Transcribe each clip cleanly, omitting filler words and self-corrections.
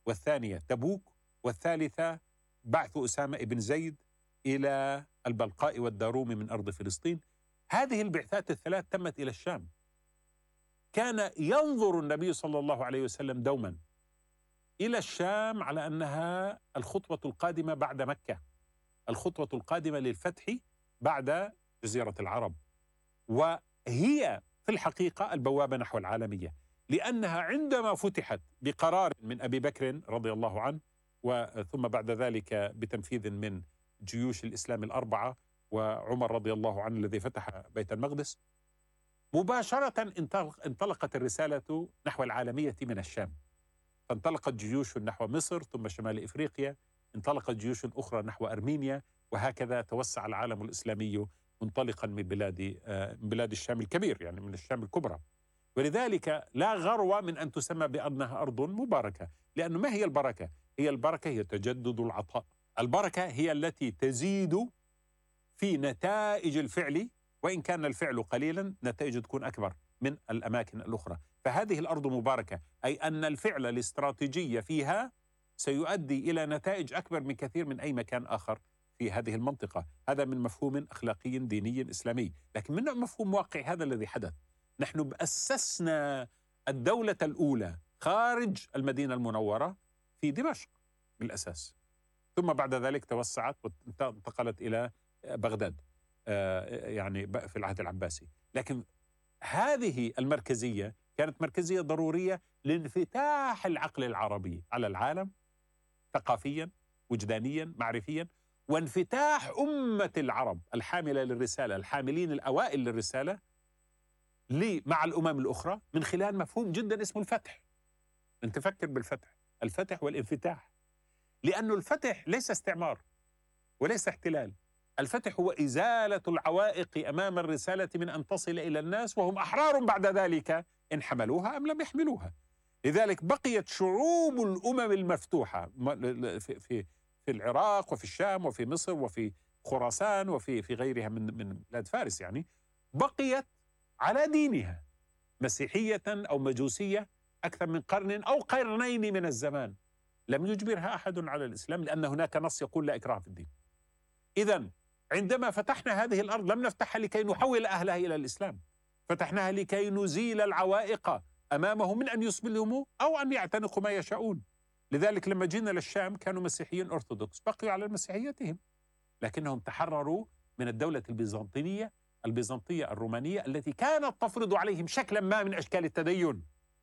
والثانية تبوك، والثالثة بعث أسامة بن زيد إلى البلقاء والداروم من أرض فلسطين. هذه البعثات الثلاث تمت إلى الشام. كان ينظر النبي صلى الله عليه وسلم دوما إلى الشام على أنها الخطوة القادمة بعد مكة، الخطوة القادمة للفتح بعد جزيرة العرب، وهي في الحقيقة البوابة نحو العالمية، لأنها عندما فتحت بقرار من أبي بكر رضي الله عنه، وثم بعد ذلك بتنفيذ من جيوش الإسلام الأربعة وعمر رضي الله عنه الذي فتح بيت المقدس، مباشرة انطلقت الرسالة نحو العالمية من الشام. فانطلقت جيوش نحو مصر ثم شمال إفريقيا، انطلقت جيوش أخرى نحو أرمينيا، وهكذا توسع العالم الإسلامي منطلقا من بلاد الشام الكبير، يعني من الشام الكبرى. ولذلك لا غرو من أن تسمى بأنها أرض مباركة، لأنه ما هي البركة؟ هي البركة هي تجدد العطاء، البركة هي التي تزيد في نتائج الفعل، وإن كان الفعل قليلا نتائج تكون أكبر من الأماكن الأخرى. فهذه الأرض مباركة، أي أن الفعل الاستراتيجي فيها سيؤدي إلى نتائج أكبر من كثير من أي مكان آخر في هذه المنطقة. هذا من مفهوم أخلاقي ديني إسلامي، لكن من مفهوم واقعي هذا الذي حدث. نحن أسسنا الدولة الأولى خارج المدينة المنورة في دمشق بالأساس، ثم بعد ذلك توسعت وانتقلت إلى بغداد يعني في العهد العباسي. لكن هذه المركزية كانت مركزية ضرورية لانفتاح العقل العربي على العالم ثقافيا وجدانيا معرفيا، وانفتاح أمة العرب الحاملة للرسالة، الحاملين الأوائل للرسالة مع الأمم الأخرى من خلال مفهوم جدا اسمه الفتح. أنت فكر بالفتح، الفتح والانفتاح، لأنه الفتح ليس استعمار وليس احتلال. الفتح هو إزالة العوائق أمام الرسالة من أن تصل إلى الناس وهم أحرار بعد ذلك إن حملوها أم لم يحملوها. لذلك بقيت شعوب الأمم المفتوحة في العراق وفي الشام وفي مصر وفي خراسان وفي غيرها من بلاد فارس، يعني بقيت على دينها مسيحية أو مجوسية أكثر من قرن أو قرنين من الزمان، لم يجبرها أحد على الإسلام، لأن هناك نص يقول لا إكراه في الدين. إذن عندما فتحنا هذه الأرض لم نفتحها لكي نحول أهلها إلى الإسلام، فتحناها لكي نزيل العوائق أمامهم من أن يسلموا أو أن يعتنقوا ما يشاءون. لذلك لما جينا للشام كانوا مسيحيين أرثوذكس، بقيوا على مسيحيتهم، لكنهم تحرروا من الدولة البيزنطية الرومانية التي كانت تفرض عليهم شكلا ما من أشكال التدين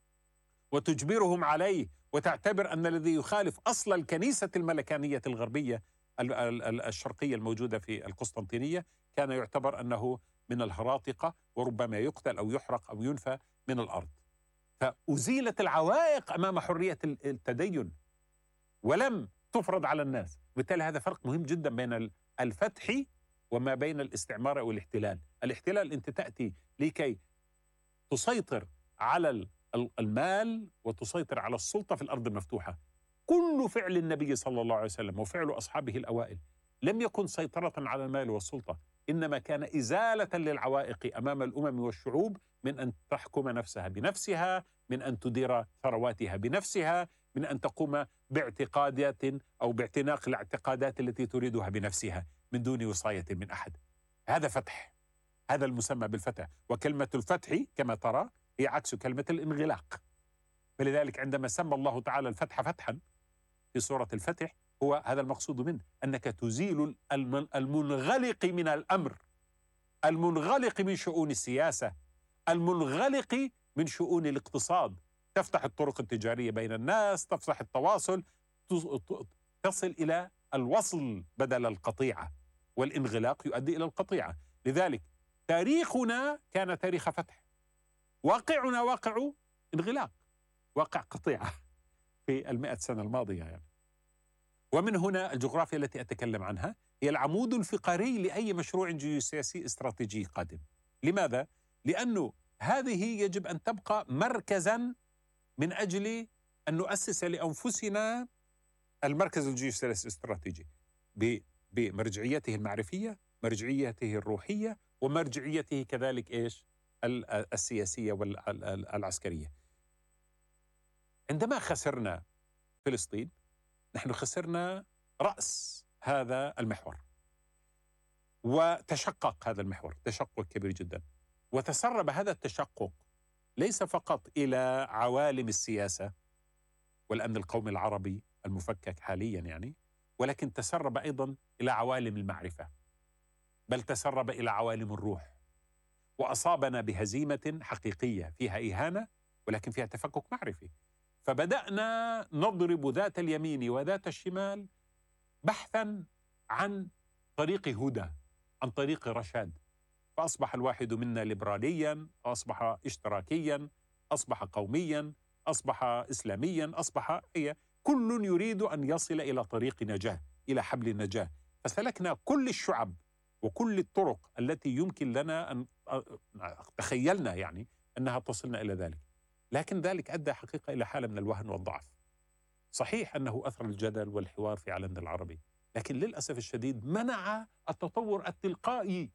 وتجبرهم عليه، وتعتبر أن الذي يخالف أصل الكنيسة الملكانية الغربية الشرقية الموجودة في القسطنطينية كان يعتبر أنه من الهراطقة وربما يقتل أو يحرق أو ينفى من الأرض. فأزيلت العوائق أمام حرية التدين ولم تفرض على الناس. بالتالي هذا فرق مهم جدا بين الفتح وما بين الاستعمار أو الاحتلال. الاحتلال أنت تأتي لكي تسيطر على المال وتسيطر على السلطة في الأرض المفتوحة. كل فعل النبي صلى الله عليه وسلم وفعل أصحابه الأوائل لم يكن سيطرة على المال والسلطة، إنما كان إزالة للعوائق أمام الأمم والشعوب من أن تحكم نفسها بنفسها، من أن تدير ثرواتها بنفسها، من أن تقوم باعتقادات أو باعتناق الاعتقادات التي تريدها بنفسها من دون وصاية من أحد. هذا فتح، هذا المسمى بالفتح. وكلمة الفتح كما ترى هي عكس كلمة الانغلاق. فلذلك عندما سمى الله تعالى الفتح فتحا في سورة الفتح هو هذا المقصود منه، أنك تزيل المنغلق من الأمر، المنغلق من شؤون السياسة، المنغلق من شؤون الاقتصاد. تفتح الطرق التجارية بين الناس، تفتح التواصل، تصل إلى الوصل بدل القطيعة، والانغلاق يؤدي إلى القطيعة. لذلك تاريخنا كان تاريخ فتح، واقعنا واقع انغلاق، واقع قطيعة في 100 سنة الماضية يعني. ومن هنا الجغرافيا التي أتكلم عنها هي العمود الفقري لأي مشروع جيوسياسي استراتيجي قادم. لماذا؟ لأنه هذه يجب أن تبقى مركزا من أجل أن نؤسس لأنفسنا المركز الجيوسياسي الاستراتيجي بمرجعيته المعرفية، مرجعيته الروحية، ومرجعيته كذلك السياسية والعسكرية. عندما خسرنا فلسطين نحن خسرنا رأس هذا المحور، وتشقق هذا المحور تشقق كبير جدا، وتسرب هذا التشقق ليس فقط إلى عوالم السياسة والأمن القومي العربي المفكك حاليا يعني، ولكن تسرب أيضا إلى عوالم المعرفة، بل تسرب إلى عوالم الروح، وأصابنا بهزيمة حقيقية فيها إهانة ولكن فيها تفكك معرفي. فبدأنا نضرب ذات اليمين وذات الشمال بحثا عن طريق هدى، عن طريق رشاد، فأصبح الواحد منا ليبراليا، أصبح اشتراكيا، أصبح قوميا، أصبح إسلاميا، أصبح كل يريد أن يصل إلى طريق نجاة، إلى حبل النجاة. فسلكنا كل الشعب وكل الطرق التي يمكن لنا أن تخيلنا يعني أنها تصلنا إلى ذلك، لكن ذلك أدى حقيقة إلى حالة من الوهن والضعف. صحيح أنه أثر الجدل والحوار في عالمنا العربي، لكن للأسف الشديد منع التطور التلقائي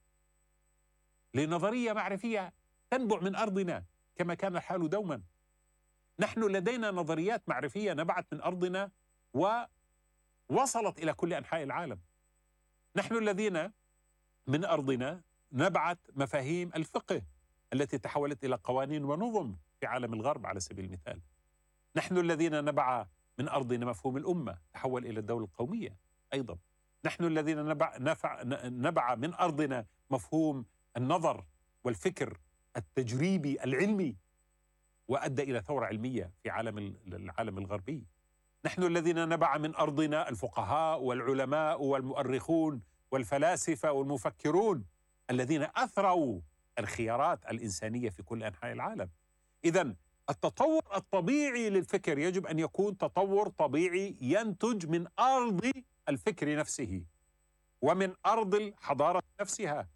لنظرية معرفية تنبع من أرضنا كما كان الحال دوما. نحن لدينا نظريات معرفية نبعت من أرضنا ووصلت إلى كل أنحاء العالم. نحن الذين من أرضنا نبعت مفاهيم الفقه التي تحولت إلى قوانين ونظم في عالم الغرب على سبيل المثال. نحن الذين نبع من أرضنا مفهوم الأمة تحول إلى الدولة القومية أيضا. نحن الذين نبع من أرضنا مفهوم النظر والفكر التجريبي العلمي وأدى إلى ثورة علمية في العالم الغربي. نحن الذين نبع من أرضنا الفقهاء والعلماء والمؤرخون والفلاسفة والمفكرون الذين أثروا الخيارات الإنسانية في كل أنحاء العالم. إذن التطور الطبيعي للفكر يجب أن يكون تطور طبيعي ينتج من أرض الفكر نفسه ومن أرض الحضارة نفسها،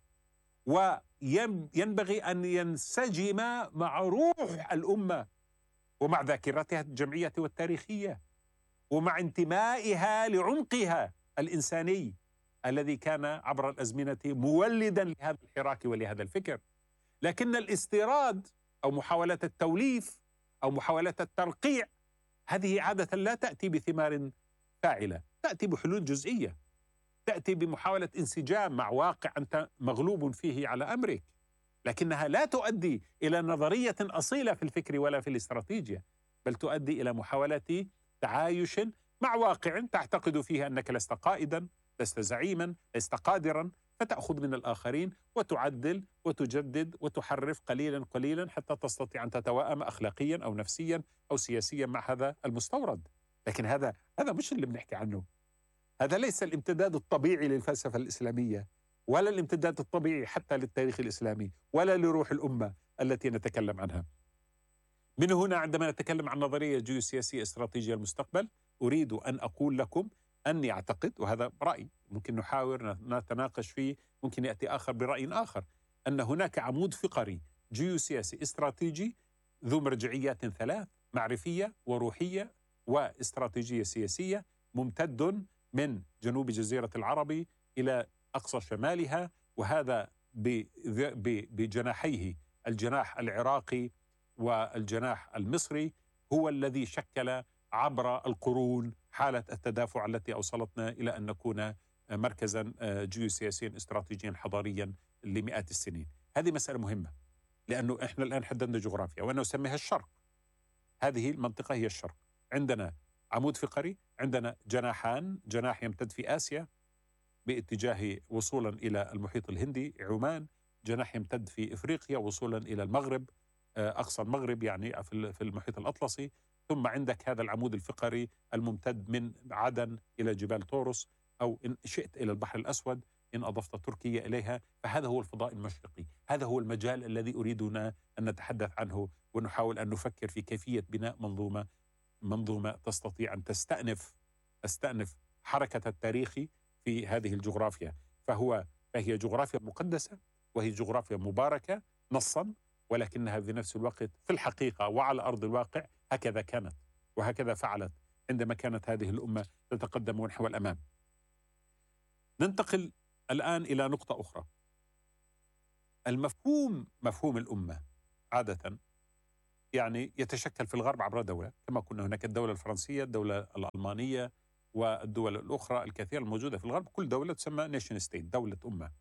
وينبغي أن ينسجم مع روح الأمة ومع ذاكرتها الجمعية والتاريخية ومع انتمائها لعمقها الإنساني الذي كان عبر الأزمنة مولدا لهذا الحراك ولهذا الفكر. لكن الاستيراد أو محاولة التوليف أو محاولة الترقيع هذه عادة لا تأتي بثمار فاعلة، تأتي بحلول جزئية، تأتي بمحاولة انسجام مع واقع أنت مغلوب فيه على أمرك، لكنها لا تؤدي إلى نظرية أصيلة في الفكر ولا في الاستراتيجية، بل تؤدي إلى محاولة تعايش مع واقع تعتقد فيه أنك لست قائدا، لست زعيما، لست قادرا، فتأخذ من الآخرين وتعدل وتجدد وتحرف قليلا قليلا حتى تستطيع أن تتوائم أخلاقيا أو نفسيا أو سياسيا مع هذا المستورد. لكن هذا مش اللي بنحكي عنه. هذا ليس الامتداد الطبيعي للفلسفة الإسلامية ولا الامتداد الطبيعي حتى للتاريخ الإسلامي ولا لروح الأمة التي نتكلم عنها. من هنا عندما نتكلم عن نظرية جيوسياسية استراتيجية المستقبل أريد أن أقول لكم أني أعتقد، وهذا رأي ممكن نحاور نتناقش فيه، ممكن يأتي آخر برأي آخر، أن هناك عمود فقري جيوسياسي استراتيجي ذو مرجعيات ثلاث: معرفية وروحية واستراتيجية سياسية، ممتد من جنوب جزيرة العرب إلى أقصى شمالها، وهذا بجناحيه الجناح العراقي والجناح المصري هو الذي شكل عبر القرون حالة التدافع التي أوصلتنا إلى أن نكون مركزا جيوسياسيا استراتيجيا حضاريا لمئات السنين. هذه مسألة مهمة لأنه إحنا الآن حددنا جغرافيا وأنا أسميها الشرق. هذه المنطقة هي الشرق. عندنا عمود فقري، عندنا جناحان، جناح يمتد في آسيا باتجاه وصولا إلى المحيط الهندي عمان، جناح يمتد في إفريقيا وصولا إلى المغرب أقصى المغرب يعني في المحيط الأطلسي، ثم عندك هذا العمود الفقري الممتد من عدن إلى جبال طورس، أو إن شئت إلى البحر الأسود إن أضفت تركيا إليها. فهذا هو الفضاء المشرقي، هذا هو المجال الذي أريدنا أن نتحدث عنه ونحاول أن نفكر في كيفية بناء منظومة تستطيع أن تستأنف حركة التاريخ في هذه الجغرافيا. فهي جغرافيا مقدسة وهي جغرافيا مباركة نصا، ولكنها في نفس الوقت في الحقيقة وعلى أرض الواقع هكذا كانت وهكذا فعلت عندما كانت هذه الأمة تتقدم ونحو الأمام. ننتقل الآن إلى نقطة أخرى. مفهوم الأمة عادة يعني يتشكل في الغرب عبر دولة، كما كنا هناك الدولة الفرنسية، الدولة الألمانية، والدول الأخرى الكثيرة الموجودة في الغرب، كل دولة تسمى نيشن ستيت، دولة أمة.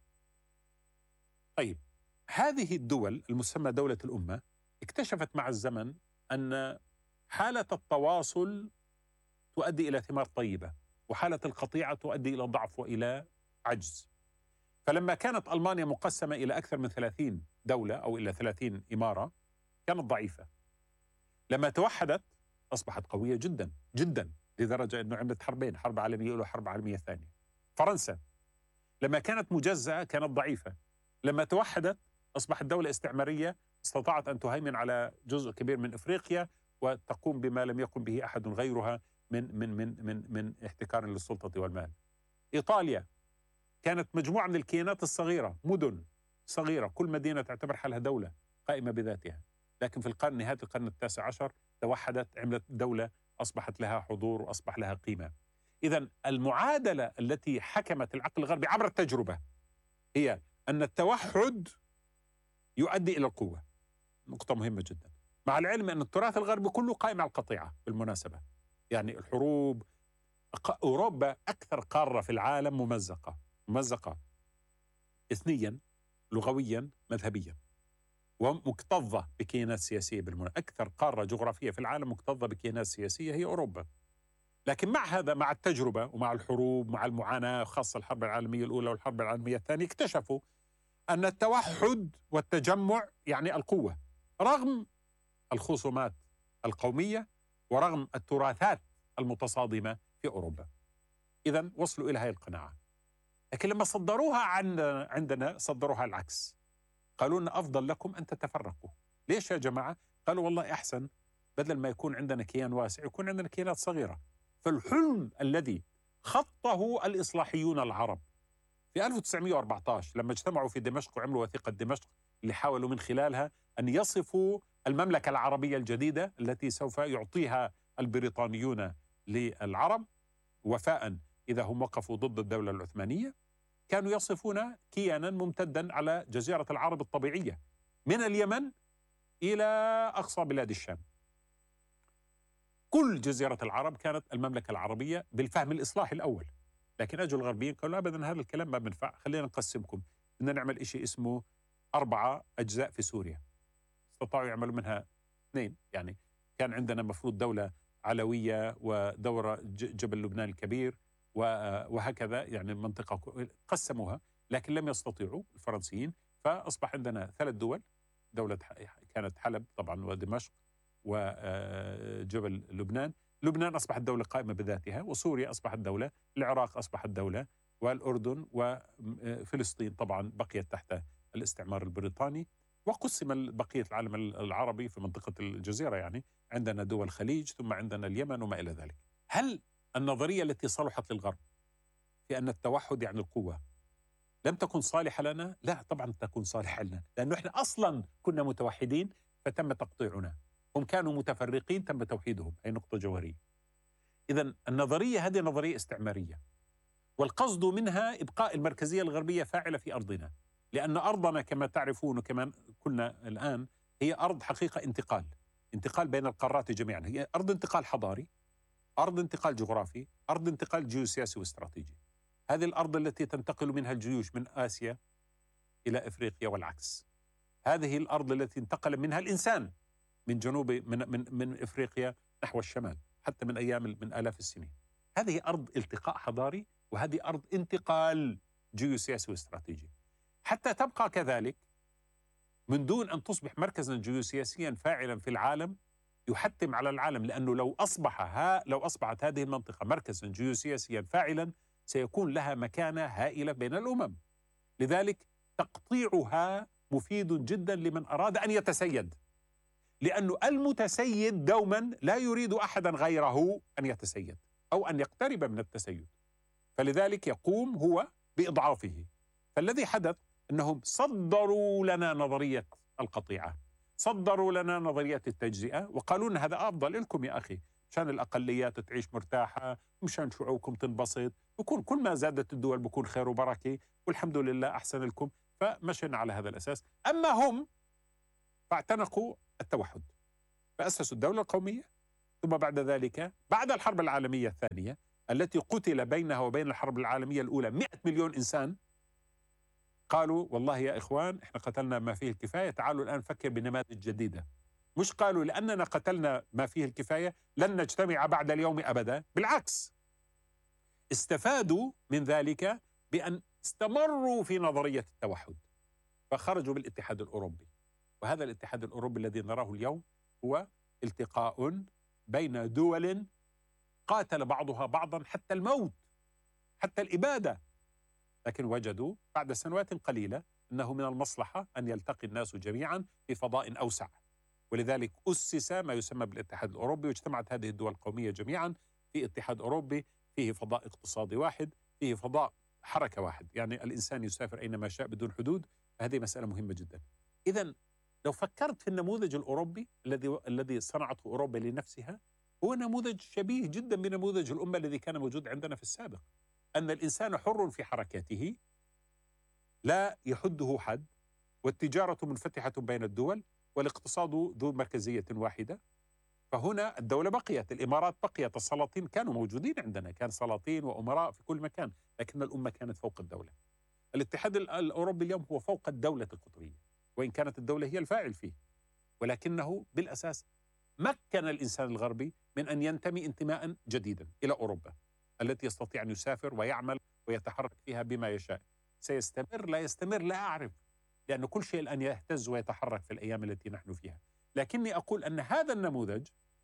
طيب، هذه الدول المسمى دولة الأمة اكتشفت مع الزمن أن حالة التواصل تؤدي إلى ثمار طيبة، وحالة القطيعة تؤدي إلى ضعف وإلى عجز. فلما كانت ألمانيا مقسمة إلى أكثر من 30 دولة أو إلى 30 إمارة كانت ضعيفة. لما توحدت أصبحت قوية جدا جدا، لدرجة أنه عملت حربين، حرب عالمية أولى وحرب عالمية ثانية. فرنسا لما كانت مجزأة كانت ضعيفة، لما توحدت أصبحت دولة استعمارية، استطاعت أن تهيمن على جزء كبير من إفريقيا وتقوم بما لم يقم به أحد غيرها من احتكار للسلطة والمال. إيطاليا كانت مجموعة من الكيانات الصغيرة، مدن صغيرة، كل مدينة تعتبر حالها دولة قائمة بذاتها، لكن في نهاية القرن التاسع عشر توحدت، عملت دولة، أصبحت لها حضور وأصبح لها قيمة. إذن المعادلة التي حكمت العقل الغربي عبر التجربة هي أن التوحد يؤدي إلى القوة. نقطة مهمة جدا، مع العلم أن التراث الغربي كله قائم على القطيعة بالمناسبة. يعني الحروب، أوروبا أكثر قارة في العالم ممزقة إثنيا، لغويا، مذهبيا، ومكتظة بكيانات سياسية أكثر قارة جغرافية في العالم مكتظة بكيانات سياسية هي أوروبا. لكن مع هذا، مع التجربة ومع الحروب، مع المعاناة، خاصة الحرب العالمية الأولى والحرب العالمية الثانية، اكتشفوا أن التوحد والتجمع يعني القوة، رغم الخصومات القومية ورغم التراثات المتصادمة في أوروبا. إذن وصلوا إلى هذه القناعة. لكن لما صدروها عندنا صدروها العكس، قالوا لنا أفضل لكم أن تتفرقوا. ليش يا جماعة؟ قالوا والله أحسن، بدل ما يكون عندنا كيان واسع يكون عندنا كيانات صغيرة. فالحلم الذي خطه الإصلاحيون العرب في 1914 لما اجتمعوا في دمشق وعملوا وثيقة دمشق، اللي حاولوا من خلالها أن يصفوا المملكة العربية الجديدة التي سوف يعطيها البريطانيون للعرب وفاء إذا هم وقفوا ضد الدولة العثمانية، كانوا يصفون كيانا ممتدا على جزيرة العرب الطبيعية من اليمن إلى أقصى بلاد الشام. كل جزيرة العرب كانت المملكة العربية بالفهم الإصلاحي الأول. لكن أجوا الغربيين قالوا أبدا هذا الكلام ما بنفع، خلينا نقسمكم، بدنا نعمل إشي اسمه 4 أجزاء في سوريا. استطاعوا يعملوا منها 2. يعني كان عندنا مفروض دولة علوية ودورة جبل لبنان الكبير وهكذا، يعني المنطقة قسموها، لكن لم يستطيعوا الفرنسيين، فأصبح عندنا 3 دول. دولة كانت حلب طبعا ودمشق وجبل لبنان. لبنان أصبحت دولة قائمة بذاتها، وسوريا أصبحت دولة، العراق أصبحت دولة، والأردن وفلسطين طبعا بقيت تحت الاستعمار البريطاني. وقسم بقية العالم العربي في منطقة الجزيرة، يعني عندنا دول الخليج، ثم عندنا اليمن وما إلى ذلك. هل النظرية التي صلحت للغرب في أن التوحد يعني القوة لم تكن صالحة لنا؟ لا طبعا تكون صالحة لنا، لأنه إحنا أصلا كنا متوحدين فتم تقطيعنا، هم كانوا متفرقين تم توحيدهم. أي نقطة جوهرية. إذن النظرية هذه نظرية استعمارية، والقصد منها إبقاء المركزية الغربية فاعلة في أرضنا، لأن أرضنا كما تعرفون وكما قلنا الآن هي أرض حقيقة انتقال بين القارات جميعا. هي أرض انتقال حضاري، أرض انتقال جغرافي، أرض انتقال جيوسياسي واستراتيجي. هذه الأرض التي تنتقل منها الجيوش من آسيا إلى إفريقيا والعكس. هذه الأرض التي انتقل منها الإنسان من جنوب من إفريقيا نحو الشمال حتى من أيام من آلاف السنين. هذه أرض التقاء حضاري، وهذه أرض انتقال جيوسياسي واستراتيجي. حتى تبقى كذلك من دون أن تصبح مركزا جيوسياسيا فاعلا في العالم يحتم على العالم، لأنه لو أصبحت هذه المنطقة مركزا جيوسياسيا فاعلا سيكون لها مكانة هائلة بين الأمم. لذلك تقطيعها مفيد جدا لمن أراد أن يتسيد، لأن المتسيد دوما لا يريد أحدا غيره أن يتسيد أو أن يقترب من التسيد، فلذلك يقوم هو بإضعافه. فالذي حدث أنهم صدروا لنا نظرية القطيعة، صدروا لنا نظرية التجزئة، وقالوا لنا هذا أفضل لكم يا أخي، مشان الأقليات تعيش مرتاحة، مشان شعوبكم تنبسط، بكون كل ما زادت الدول بكون خير وبركة، والحمد لله أحسن لكم. فمشينا على هذا الأساس. أما هم فاعتنقوا التوحد، فأسسوا الدولة القومية. ثم بعد ذلك بعد الحرب العالمية الثانية التي قتل بينها وبين الحرب العالمية الأولى 100 مليون إنسان، قالوا والله يا إخوان إحنا قتلنا ما فيه الكفاية، تعالوا الآن نفكر بنماذج جديدة. مش قالوا لأننا قتلنا ما فيه الكفاية لن نجتمع بعد اليوم أبدا، بالعكس استفادوا من ذلك بأن استمروا في نظرية التوحد، فخرجوا بالاتحاد الأوروبي. وهذا الاتحاد الأوروبي الذي نراه اليوم هو التقاء بين دول قاتل بعضها بعضا حتى الموت، حتى الإبادة، لكن وجدوا بعد سنوات قليلة أنه من المصلحة أن يلتقي الناس جميعا في فضاء أوسع، ولذلك أسس ما يسمى بالاتحاد الأوروبي، واجتمعت هذه الدول القومية جميعا في اتحاد أوروبي فيه فضاء اقتصادي واحد، فيه فضاء حركة واحد، يعني الإنسان يسافر أينما شاء بدون حدود. فهذه مسألة مهمة جدا. إذن لو فكرت في النموذج الأوروبي الذي صنعته أوروبا لنفسها، هو نموذج شبيه جدا بنموذج الأمة الذي كان موجود عندنا في السابق، أن الإنسان حر في حركاته لا يحده حد، والتجارة منفتحة بين الدول، والاقتصاد ذو مركزية واحدة. فهنا الدولة بقيت، الإمارات بقيت، السلاطين كانوا موجودين عندنا، كان سلاطين وأمراء في كل مكان، لكن الأمة كانت فوق الدولة. الاتحاد الأوروبي اليوم هو فوق الدولة القطرية، وإن كانت الدولة هي الفاعل فيه، ولكنه بالأساس مكن الإنسان الغربي من أن ينتمي انتماء جديدا إلى أوروبا التي يستطيع أن يسافر ويعمل ويتحرك فيها بما يشاء. سيستمر لا يستمر لا أعرف، لأن كل شيء الآن يهتز ويتحرك في الأيام التي نحن فيها. لكني أقول أن هذا النموذج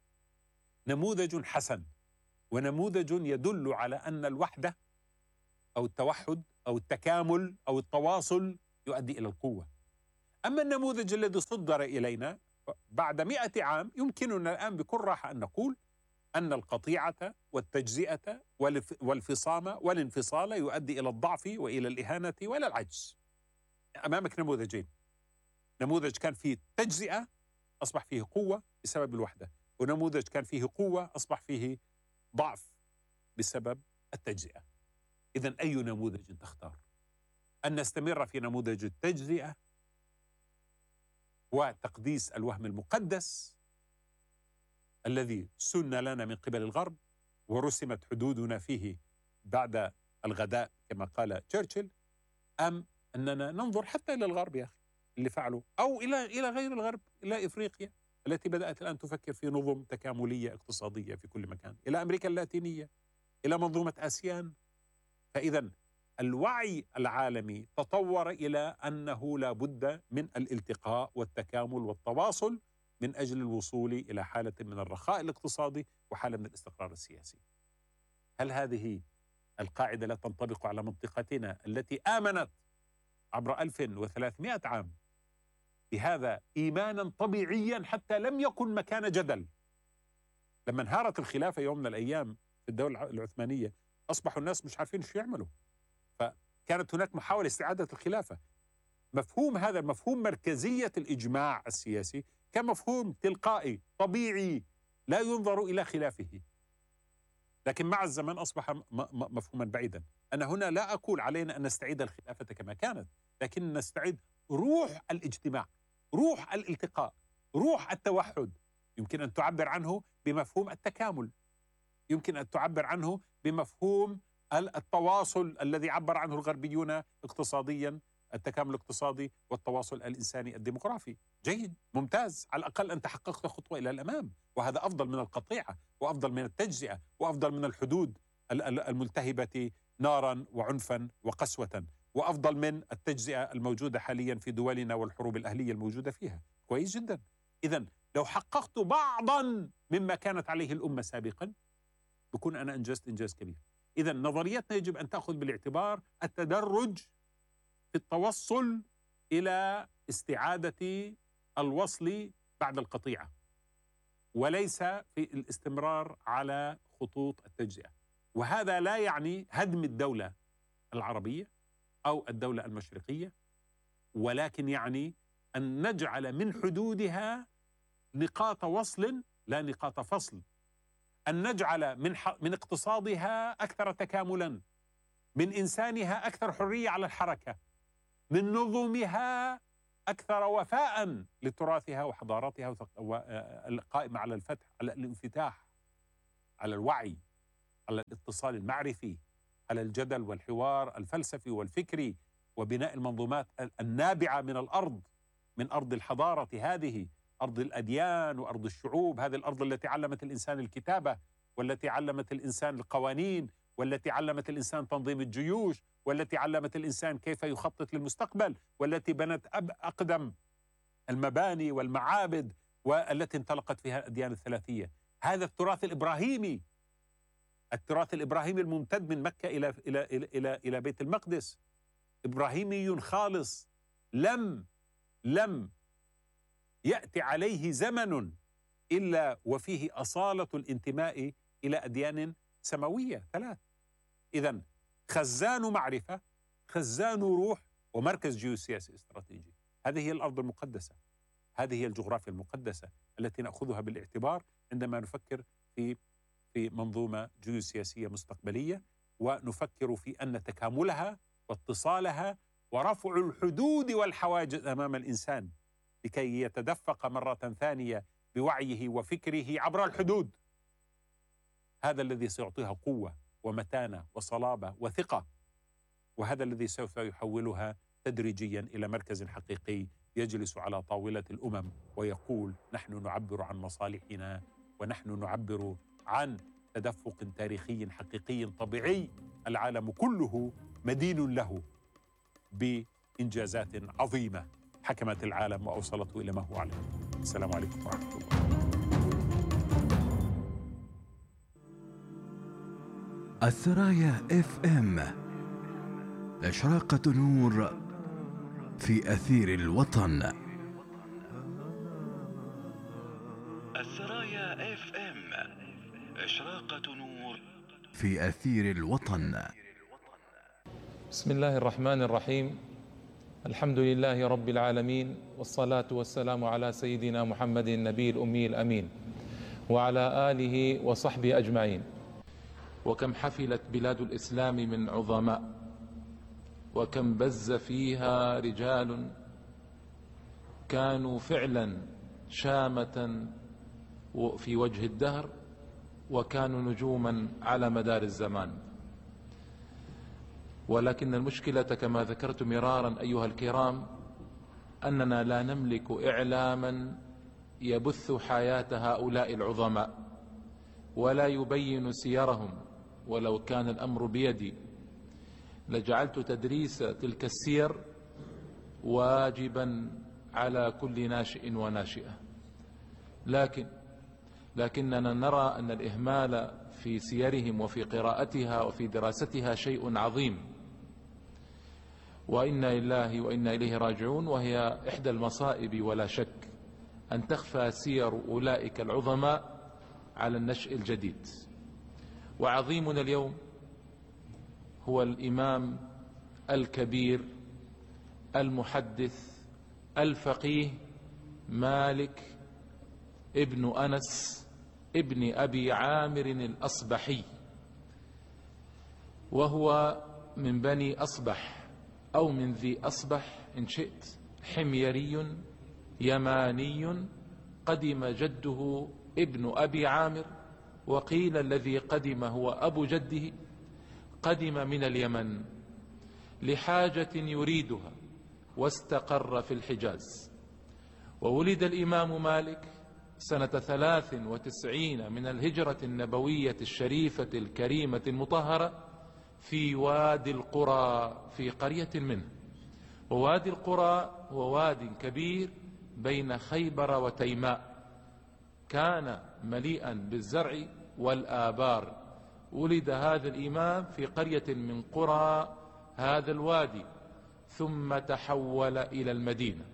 نموذج حسن، ونموذج يدل على أن الوحدة أو التوحد أو التكامل أو التواصل يؤدي إلى القوة. أما النموذج الذي صدر إلينا بعد 100 عام، يمكننا الآن بكل راحة أن نقول أن القطيعة والتجزئة والفصام والانفصال يؤدي إلى الضعف وإلى الإهانة وإلى العجز. أمامك نموذجين، نموذج كان فيه تجزئة أصبح فيه قوة بسبب الوحدة، ونموذج كان فيه قوة أصبح فيه ضعف بسبب التجزئة. إذن أي نموذج تختار؟ أن نستمر في نموذج التجزئة وتقديس الوهم المقدس الذي سن لنا من قبل الغرب ورسمت حدودنا فيه بعد الغداء كما قال تشرشل، أم أننا ننظر حتى إلى الغرب يا أخي اللي فعلوا، أو إلى غير الغرب، إلى إفريقيا التي بدأت الآن تفكر في نظم تكاملية اقتصادية في كل مكان، إلى أمريكا اللاتينية، إلى منظومة آسيان. فإذا الوعي العالمي تطور إلى أنه لا بد من الالتقاء والتكامل والتواصل من أجل الوصول إلى حالة من الرخاء الاقتصادي وحالة من الاستقرار السياسي. هل هذه القاعدة لا تنطبق على منطقتنا التي آمنت عبر 1300 عام بهذا إيمانا طبيعيا حتى لم يكن مكان جدل؟ لما انهارت الخلافة يوم من الأيام في الدولة العثمانية أصبحوا الناس مش عارفين شو يعملوا، فكانت هناك محاولة استعادة الخلافة. مفهوم هذا، مفهوم مركزية الإجماع السياسي، كان مفهوم تلقائي طبيعي لا ينظر إلى خلافه، لكن مع الزمن أصبح مفهوما بعيدا. أنا هنا لا أقول علينا أن نستعيد الخلافة كما كانت، لكن نستعيد روح الاجتماع، روح الالتقاء، روح التوحد. يمكن أن تعبر عنه بمفهوم التكامل، يمكن أن تعبر عنه بمفهوم التواصل الذي عبر عنه الغربيون اقتصاديا، التكامل الاقتصادي والتواصل الإنساني الديموغرافي. جيد، ممتاز، على الأقل أنت حققت خطوة إلى الأمام، وهذا أفضل من القطيعة وأفضل من التجزئة وأفضل من الحدود الملتهبة نارا وعنفا وقسوة، وأفضل من التجزئة الموجودة حاليا في دولنا والحروب الأهلية الموجودة فيها. كويس جدا. إذن لو حققت بعضا مما كانت عليه الأمة سابقا بكون أنا أنجزت إنجاز كبير. إذن نظريتنا يجب أن تأخذ بالاعتبار التدرج في التوصل إلى استعادة الوصل بعد القطيعة، وليس في الاستمرار على خطوط التجزئة. وهذا لا يعني هدم الدولة العربية أو الدولة المشرقية، ولكن يعني أن نجعل من حدودها نقاط وصل لا نقاط فصل، أن نجعل من اقتصادها أكثر تكاملا، من إنسانها أكثر حرية على الحركة، من نظمها أكثر وفاء لتراثها وحضارتها القائمة على الفتح، على الانفتاح، على الوعي، على الاتصال المعرفي، على الجدل والحوار الفلسفي والفكري، وبناء المنظومات النابعة من الأرض، من أرض الحضارة هذه، أرض الأديان وأرض الشعوب، هذه الأرض التي علمت الإنسان الكتابة، والتي علمت الإنسان القوانين، والتي علمت الإنسان تنظيم الجيوش، والتي علمت الإنسان كيف يخطط للمستقبل، والتي بنت أقدم المباني والمعابد، والتي انطلقت فيها الأديان الثلاثية. هذا التراث الإبراهيمي، التراث الإبراهيمي الممتد من مكة إلى بيت المقدس، إبراهيمي خالص، لم يأتي عليه زمن إلا وفيه أصالة الانتماء إلى أديان سماوية ثلاث. إذن خزان معرفة، خزان روح، ومركز جيوسياسي استراتيجي. هذه هي الأرض المقدسة، هذه هي الجغرافيا المقدسة التي نأخذها بالاعتبار عندما نفكر في منظومة جيوسياسية مستقبلية، ونفكر في أن تكاملها واتصالها ورفع الحدود والحواجز أمام الإنسان لكي يتدفق مرة ثانية بوعيه وفكره عبر الحدود، هذا الذي سيعطيها قوة ومتانة وصلابة وثقة، وهذا الذي سوف يحولها تدريجيا إلى مركز حقيقي يجلس على طاولة الأمم ويقول: نحن نعبر عن مصالحنا، ونحن نعبر عن تدفق تاريخي حقيقي طبيعي العالم كله مدين له بإنجازات عظيمة حكمت العالم وأوصلته إلى ما هو عليه. السلام عليكم ورحمة الله. الثرايا FM، إشراقة نور في أثير الوطن. الثرايا FM، إشراقة نور في أثير الوطن. بسم الله الرحمن الرحيم. الحمد لله رب العالمين، والصلاة والسلام على سيدنا محمد النبي الأمي الأمين وعلى آله وصحبه أجمعين. وكم حفلت بلاد الإسلام من عظماء، وكم بز فيها رجال كانوا فعلا شامة في وجه الدهر، وكانوا نجوما على مدار الزمان. ولكن المشكلة كما ذكرت مرارا أيها الكرام، أننا لا نملك إعلاما يبث حياة هؤلاء العظماء ولا يبين سيرهم. ولو كان الأمر بيدي لجعلت تدريس تلك السير واجبا على كل ناشئ وناشئة، لكننا نرى أن الإهمال في سيرهم وفي قراءتها وفي دراستها شيء عظيم، وإنا لله وإنا إليه راجعون. وهي إحدى المصائب ولا شك أن تخفى سير أولئك العظماء على النشء الجديد. وعظيمنا اليوم هو الإمام الكبير المحدث الفقيه مالك ابن أنس ابن أبي عامر الأصبحي، وهو من بني أصبح أو من ذي أصبح إن شئت، حميري يماني. قدم جده ابن أبي عامر، وقيل الذي قدم هو أبو جده، قدم من اليمن لحاجة يريدها واستقر في الحجاز. وولد الإمام مالك سنة 93 من الهجرة النبوية الشريفة الكريمة المطهرة في وادي القرى، في قرية منه. ووادي القرى هو واد كبير بين خيبر وتيماء، كان مليئا بالزرع والآبار. ولد هذا الإمام في قرية من قرى هذا الوادي، ثم تحول إلى المدينة.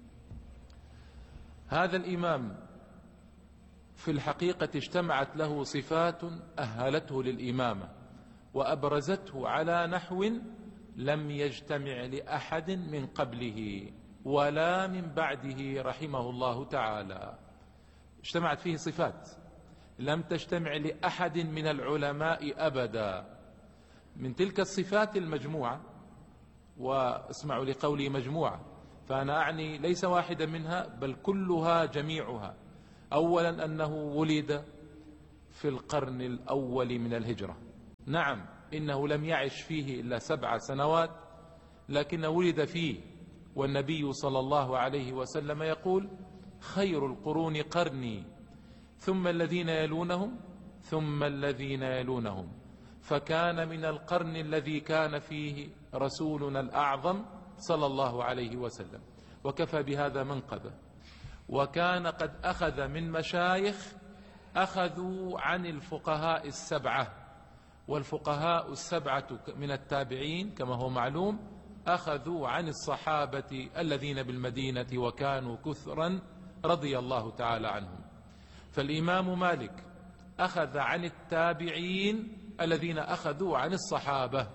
هذا الإمام في الحقيقة اجتمعت له صفات أهلته للإمامة وأبرزته على نحو لم يجتمع لأحد من قبله ولا من بعده رحمه الله تعالى. اجتمعت فيه صفات لم تجتمع لأحد من العلماء أبدا. من تلك الصفات المجموعة، واسمعوا لقولي مجموعة، فأنا أعني ليس واحدا منها بل كلها جميعها. أولا أنه ولد في القرن الأول من الهجرة، نعم إنه لم يعش فيه إلا 7 سنوات، لكن ولد فيه، والنبي صلى الله عليه وسلم يقول: خير القرون قرني ثم الذين يلونهم ثم الذين يلونهم. فكان من القرن الذي كان فيه رسولنا الأعظم صلى الله عليه وسلم، وكفى بهذا منقبة. وكان قد أخذ من مشايخ أخذوا عن الفقهاء 7، والفقهاء 7 من التابعين كما هو معلوم أخذوا عن الصحابة الذين بالمدينة وكانوا كثرا رضي الله تعالى عنهم. فالإمام مالك أخذ عن التابعين الذين أخذوا عن الصحابة،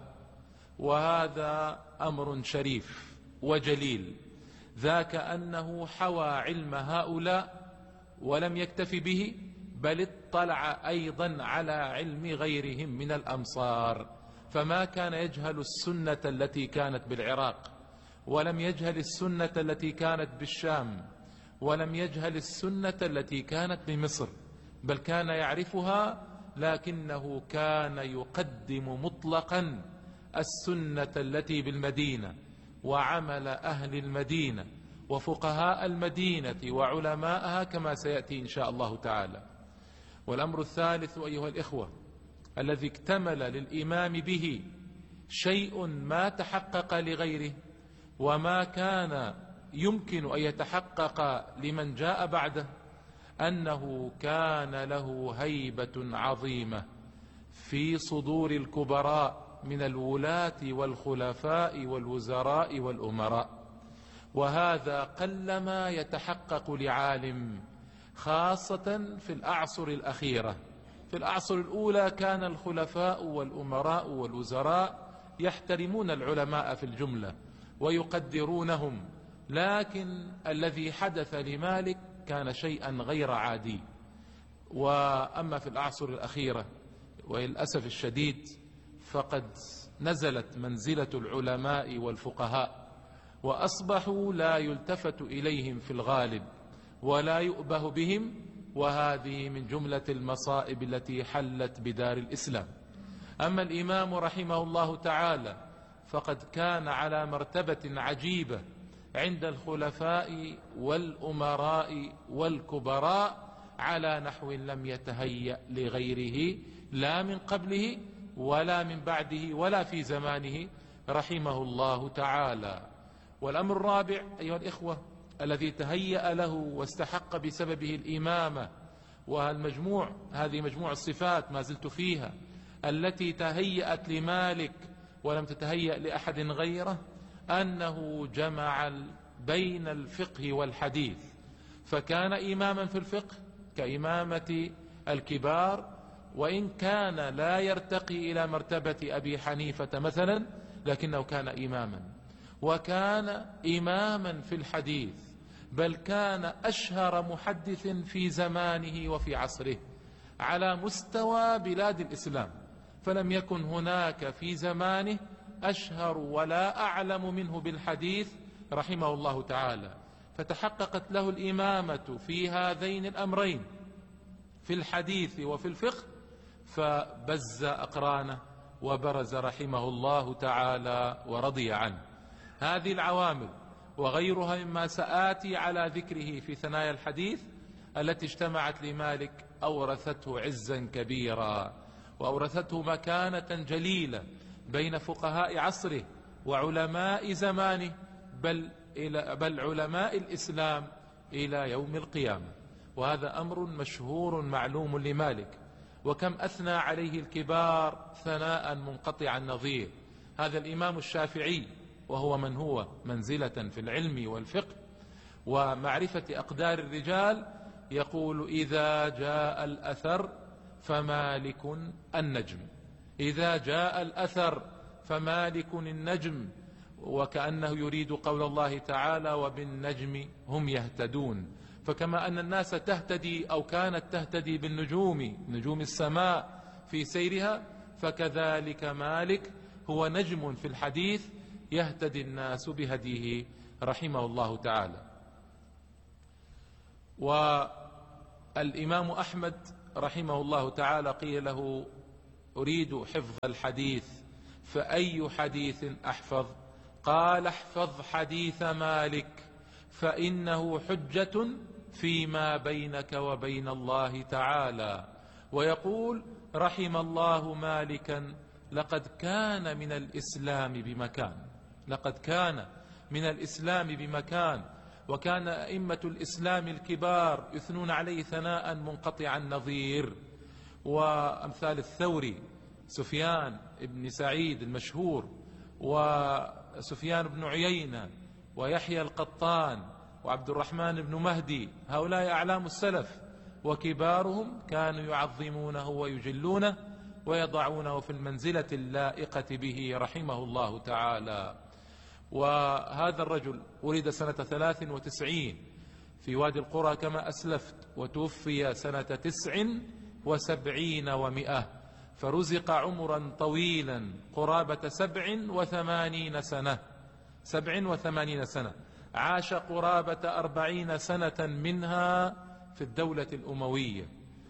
وهذا أمر شريف وجليل، ذاك أنه حوى علم هؤلاء ولم يكتف به، بل اطلع أيضا على علم غيرهم من الأمصار، فما كان يجهل السنة التي كانت بالعراق، ولم يجهل السنة التي كانت بالشام، ولم يجهل السنة التي كانت بمصر، بل كان يعرفها، لكنه كان يقدم مطلقا السنة التي بالمدينة وعمل أهل المدينة وفقهاء المدينة وعلماءها كما سيأتي إن شاء الله تعالى. والأمر الثالث أيها الإخوة الذي اكتمل للإمام به شيء ما تحقق لغيره وما كان يمكن أن يتحقق لمن جاء بعده، أنه كان له هيبة عظيمة في صدور الكبراء من الولاة والخلفاء والوزراء والأمراء، وهذا قلما يتحقق لعالم، خاصة في الأعصر الأخيرة. في الأعصر الأولى كان الخلفاء والأمراء والوزراء يحترمون العلماء في الجملة ويقدرونهم، لكن الذي حدث لمالك كان شيئا غير عادي. وأما في الأعصر الأخيرة وللأسف الشديد فقد نزلت منزلة العلماء والفقهاء، وأصبحوا لا يلتفت إليهم في الغالب ولا يؤبه بهم، وهذه من جملة المصائب التي حلت بدار الإسلام. أما الإمام رحمه الله تعالى فقد كان على مرتبة عجيبة عند الخلفاء والأمراء والكبراء على نحو لم يتهيأ لغيره لا من قبله ولا من بعده ولا في زمانه رحمه الله تعالى. والأمر الرابع أيها الإخوة الذي تهيأ له واستحق بسببه الإمامة، هذه مجموع الصفات ما زلت فيها التي تهيأت لمالك ولم تتهيأ لأحد غيره، أنه جمع بين الفقه والحديث، فكان إماما في الفقه كإمامة الكبار، وإن كان لا يرتقي إلى مرتبة أبي حنيفة مثلا، لكنه كان إماما. وكان إماما في الحديث، بل كان أشهر محدث في زمانه وفي عصره على مستوى بلاد الإسلام، فلم يكن هناك في زمانه أشهر ولا أعلم منه بالحديث رحمه الله تعالى. فتحققت له الإمامة في هذين الأمرين، في الحديث وفي الفقه، فبز أقرانه وبرز رحمه الله تعالى ورضي عنه. هذه العوامل وغيرها مما سآتي على ذكره في ثنايا الحديث التي اجتمعت لمالك أورثته عزا كبيرا، وأورثته مكانة جليلة بين فقهاء عصره وعلماء زمانه، بل علماء الإسلام إلى يوم القيامة. وهذا أمر مشهور معلوم لمالك، وكم أثنى عليه الكبار ثناء منقطع النظير. هذا الإمام الشافعي وهو من هو منزلة في العلم والفقه ومعرفة أقدار الرجال، يقول: إذا جاء الأثر فمالك النجم، إذا جاء الأثر فمالك النجم، وكأنه يريد قول الله تعالى: وبالنجم هم يهتدون. فكما أن الناس تهتدي أو كانت تهتدي بالنجوم، نجوم السماء في سيرها، فكذلك مالك هو نجم في الحديث يهتدي الناس بهديه رحمه الله تعالى. والإمام أحمد رحمه الله تعالى قيل له: أريد حفظ الحديث، فأي حديث أحفظ؟ قال: احفظ حديث مالك، فإنه حجة فيما بينك وبين الله تعالى. ويقول رحم الله مالكا: لقد كان من الإسلام بمكان، لقد كان من الإسلام بمكان. وكان أئمة الإسلام الكبار يثنون عليه ثناء منقطع النظير، وأمثال الثوري، سفيان بن سعيد المشهور، وسفيان بن عيينة، ويحيى القطان، وعبد الرحمن بن مهدي، هؤلاء أعلام السلف، وكبارهم كانوا يعظمونه ويجلونه ويضعونه في المنزلة اللائقة به رحمه الله تعالى. وهذا الرجل ولد سنة 93 في وادي القرى كما أسلفت، وتوفي سنة 79 و100، فرزق عمرا طويلا قرابة 87 سنة، 87 سنة. عاش قرابة 40 سنة منها في الدولة الأموية،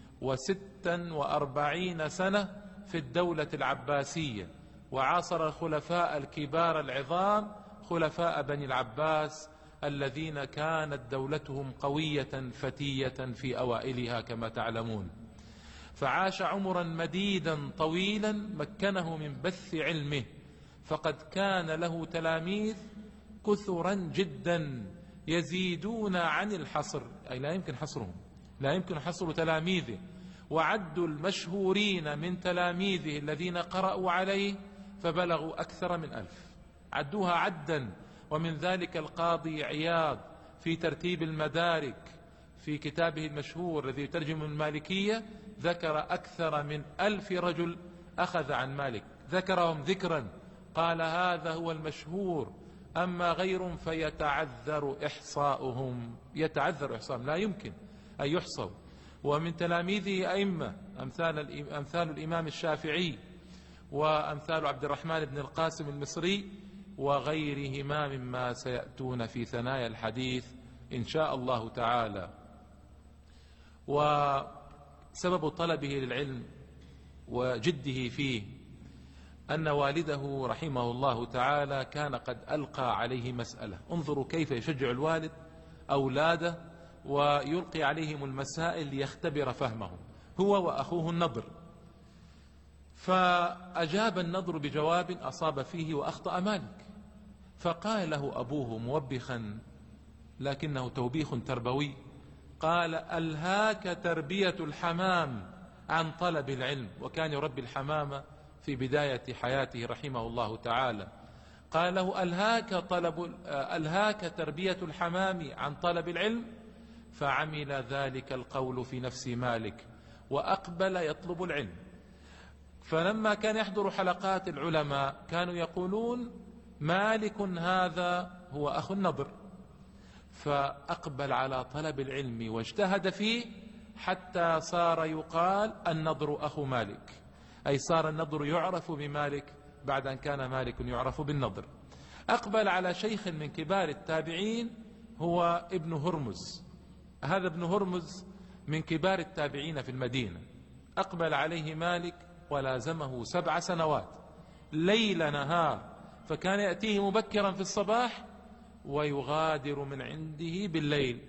و46 سنة في الدولة العباسية، وعاصر الخلفاء الكبار العظام، خلفاء بني العباس، الذين كانت دولتهم قوية فتية في أوائلها كما تعلمون. فعاش عمرا مديدا طويلا مكنه من بث علمه، فقد كان له تلاميذ كثرا جدا يزيدون عن الحصر، أي لا يمكن حصرهم، لا يمكن حصر تلاميذه. وعدوا المشهورين من تلاميذه الذين قرأوا عليه فبلغوا أكثر من 1000، عدوها عدا. ومن ذلك القاضي عياض في ترتيب المدارك في كتابه المشهور الذي يترجم المالكية ذكر أكثر من 1000 رجل أخذ عن مالك، ذكرهم ذكرا، قال هذا هو المشهور، أما غيرهم فيتعذر إحصاؤهم، يتعذر إحصاؤهم، لا يمكن أن يحصوا. ومن تلاميذه أئمة أمثال الإمام الشافعي، وأمثال عبد الرحمن بن القاسم المصري، وغيرهما مما سيأتون في ثنايا الحديث إن شاء الله تعالى. وسبب طلبه للعلم وجده فيه أن والده رحمه الله تعالى كان قد ألقى عليه مسألة. انظروا كيف يشجع الوالد أولاده ويلقي عليهم المسائل ليختبر فهمهم، هو وأخوه النضر. فأجاب النضر بجواب أصاب فيه وأخطأ مالك، فقال له أبوه موبخا لكنه توبيخ تربوي، قال ألهاك تربية الحمام عن طلب العلم. وكان يربي الحمام في بداية حياته رحمه الله تعالى. قال له ألهاك تربية الحمام عن طلب العلم. فعمل ذلك القول في نفس مالك وأقبل يطلب العلم. فلما كان يحضر حلقات العلماء كانوا يقولون مالك هذا هو أخو النضر، فأقبل على طلب العلم واجتهد فيه حتى صار يقال النضر أخو مالك، أي صار النضر يعرف بمالك بعد أن كان مالك يعرف بالنضر. أقبل على شيخ من كبار التابعين هو ابن هرمز. هذا ابن هرمز من كبار التابعين في المدينة. أقبل عليه مالك ولازمه 7 سنوات ليل نهار، فكان يأتيه مبكرا في الصباح ويغادر من عنده بالليل.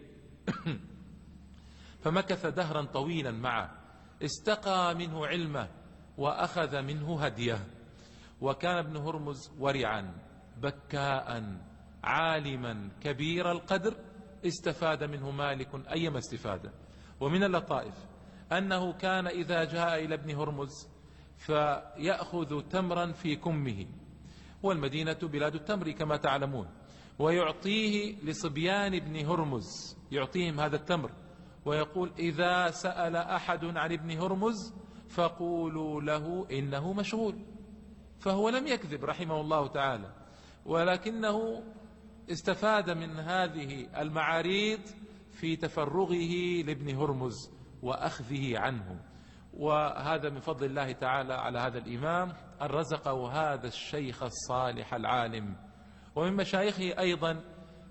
فمكث دهرا طويلا معه، استقى منه علمه وأخذ منه هديه. وكان ابن هرمز ورعا بكاء عالما كبير القدر، استفاد منه مالك أيما استفادة. ومن اللطائف أنه كان إذا جاء إلى ابن هرمز فيأخذ تمرا في كمه، والمدينة بلاد التمر كما تعلمون، ويعطيه لصبيان ابن هرمز، يعطيهم هذا التمر ويقول إذا سأل أحد عن ابن هرمز فقولوا له إنه مشغول. فهو لم يكذب رحمه الله تعالى، ولكنه استفاد من هذه المعاريض في تفرغه لابن هرمز وأخذه عنه. وهذا من فضل الله تعالى على هذا الإمام أن رزقه هذا الشيخ الصالح العالم. ومن مشايخه أيضا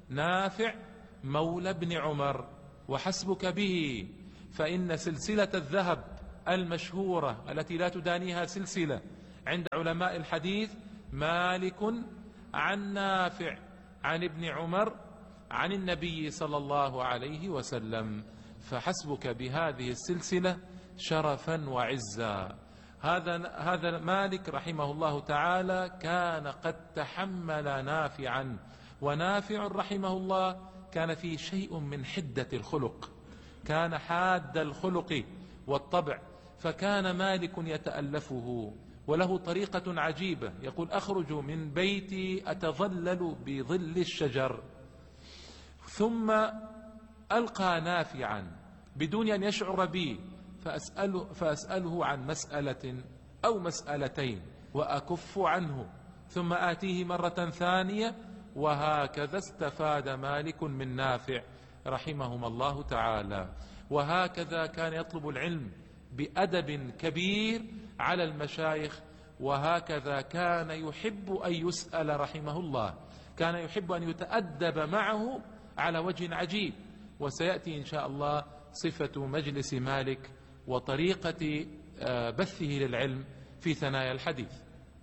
نافع مولى ابن عمر، وحسبك به، فإن سلسلة الذهب المشهورة التي لا تدانيها سلسلة عند علماء الحديث مالك عن نافع عن ابن عمر عن النبي صلى الله عليه وسلم، فحسبك بهذه السلسلة شرفا وعزا. هذا مالك رحمه الله تعالى كان قد تحمل نافعا، ونافع رحمه الله كان فيه شيء من حدة الخلق، كان حاد الخلق والطبع، فكان مالك يتألفه، وله طريقة عجيبة، يقول: أخرج من بيتي أتظلل بظل الشجر، ثم ألقى نافعا بدون أن يشعر بي، فأسأله عن مسألة أو مسألتين وأكف عنه، ثم آتيه مرة ثانية، وهكذا استفاد مالك من نافع رحمهما الله تعالى. وهكذا كان يطلب العلم بأدب كبير على المشايخ، وهكذا كان يحب أن يسأل رحمه الله، كان يحب أن يتأدب معه على وجه عجيب. وسيأتي إن شاء الله صفة مجلس مالك وطريقة بثه للعلم في ثنايا الحديث.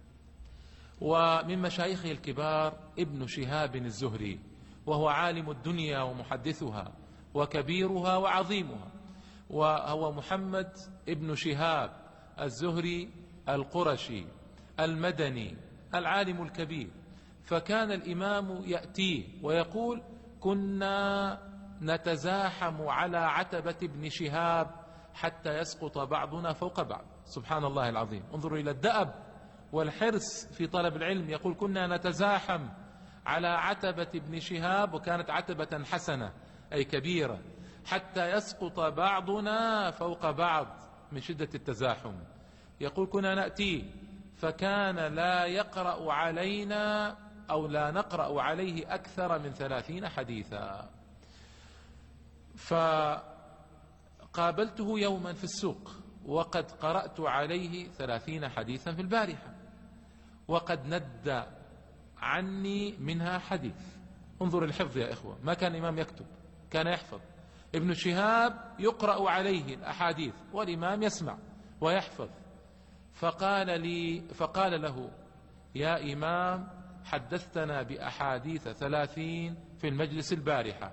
ومن مشايخه الكبار ابن شهاب الزهري، وهو عالم الدنيا ومحدثها وكبيرها وعظيمها، وهو محمد ابن شهاب الزهري القرشي المدني العالم الكبير. فكان الإمام يأتيه ويقول: كنا نتزاحم على عتبة ابن شهاب حتى يسقط بعضنا فوق بعض. سبحان الله العظيم، انظروا إلى الدأب والحرص في طلب العلم. يقول: كنا نتزاحم على عتبة ابن شهاب، وكانت عتبة حسنة أي كبيرة، حتى يسقط بعضنا فوق بعض من شدة التزاحم. يقول: كنا نأتيه فكان لا يقرأ علينا أو لا نقرأ عليه أكثر من 30 حديثا. فقابلته يوما في السوق وقد قرأت عليه 30 حديثا في البارحة، وقد ند عني منها حديث. انظر الحفظ يا إخوة، ما كان الإمام يكتب، كان يحفظ. ابن شهاب يقرأ عليه الأحاديث والإمام يسمع ويحفظ. فقال له: يا إمام، حدثتنا بأحاديث 30 في المجلس البارحة،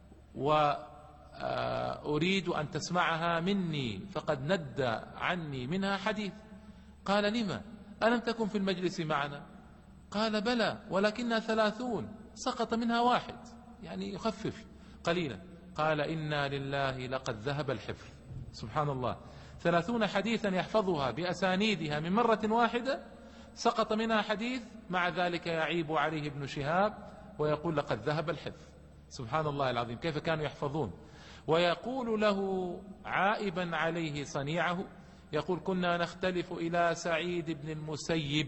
وأريد أن تسمعها مني، فقد ند عني منها حديث. قال: لما؟ ألم تكن في المجلس معنا؟ قال: بلى، ولكنها 30 سقط منها واحد، يعني يخفف قليلا. قال: إنا لله لقد ذهب الحفظ. سبحان الله، 30 حديثا يحفظها بأسانيدها من مرة واحدة، سقط منها حديث، مع ذلك يعيب عليه ابن شهاب ويقول: لقد ذهب الحفظ. سبحان الله العظيم، كيف كانوا يحفظون. ويقول له عائبا عليه صنيعه، يقول: كنا نختلف إلى سعيد بن المسيب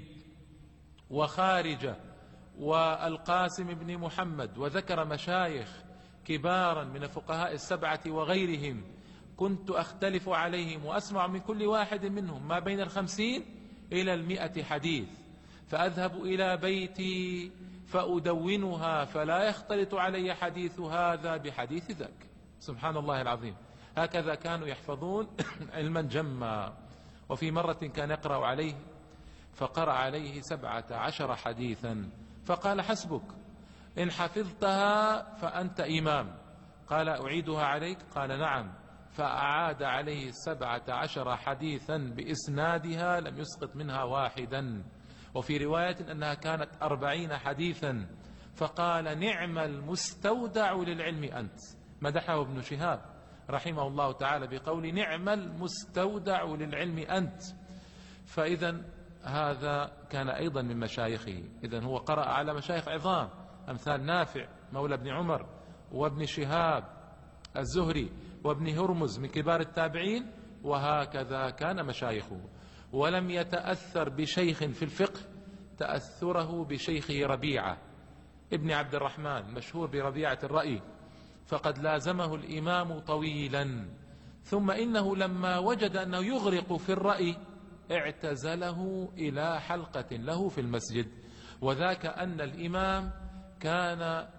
وخارجة والقاسم بن محمد، وذكر مشايخ كبارا من الفقهاء السبعة وغيرهم، كنت أختلف عليهم وأسمع من كل واحد منهم ما بين 50 إلى 100 حديث، فأذهب إلى بيتي فأدونها فلا يختلط علي حديث هذا بحديث ذاك. سبحان الله العظيم، هكذا كانوا يحفظون علما جما. وفي مرة كان يقرأ عليه فقرأ عليه 17 حديثا، فقال: حسبك، إن حفظتها فأنت إمام. قال: أعيدها عليك؟ قال: نعم. فأعاد عليه 17 حديثا بإسنادها لم يسقط منها واحدا. وفي رواية أنها كانت 40 حديثا. فقال: نعم المستودع للعلم أنت. مدحه ابن شهاب رحمه الله تعالى بقول: نعم المستودع للعلم أنت. فإذا هذا كان أيضا من مشايخه. إذن هو قرأ على مشايخ عظام أمثال نافع مولى ابن عمر، وابن شهاب الزهري، وابن هرمز من كبار التابعين، وهكذا كان مشايخه. ولم يتأثر بشيخ في الفقه تأثره بشيخه ربيعة ابن عبد الرحمن، مشهور بربيعة الرأي، فقد لازمه الإمام طويلا، ثم إنه لما وجد أنه يغرق في الرأي اعتزله إلى حلقة له في المسجد. وذاك أن الإمام كان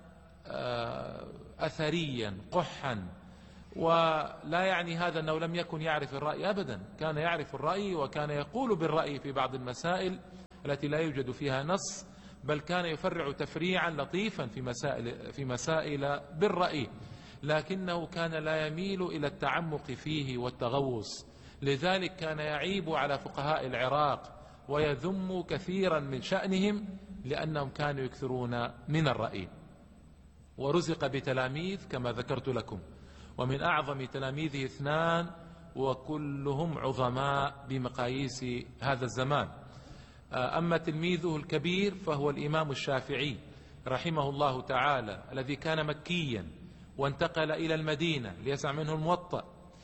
أثريا قحا. ولا يعني هذا أنه لم يكن يعرف الرأي أبدا، كان يعرف الرأي وكان يقول بالرأي في بعض المسائل التي لا يوجد فيها نص، بل كان يفرع تفريعا لطيفا في مسائل بالرأي، لكنه كان لا يميل إلى التعمق فيه والتغوص. لذلك كان يعيب على فقهاء العراق ويذم كثيرا من شأنهم لأنهم كانوا يكثرون من الرأي. ورزق بتلاميذ كما ذكرت لكم، ومن أعظم تلاميذه 2 وكلهم عظماء بمقاييس هذا الزمان. أما تلميذه الكبير فهو الإمام الشافعي رحمه الله تعالى، الذي كان مكيا وانتقل إلى المدينة ليسمع منه الموطأ